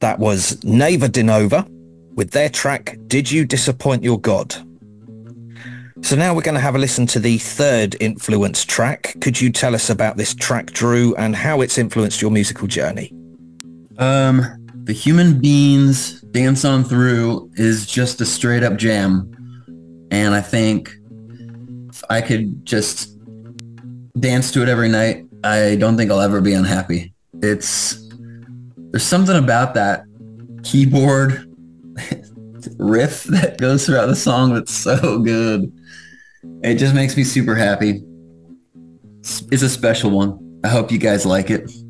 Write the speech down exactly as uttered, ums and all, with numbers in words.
That was Neva Dinova with their track, Did You Disappoint Your God? So now we're going to have a listen to the third influence track. Could you tell us about this track, Drew, and how it's influenced your musical journey? Um, The Human Beings Dance On Through is just a straight up jam. And I think if I could just dance to it every night, I don't think I'll ever be unhappy. It's, there's something about that keyboard riff that goes throughout the song that's so good. It just makes me super happy. It's a special one. I hope you guys like it.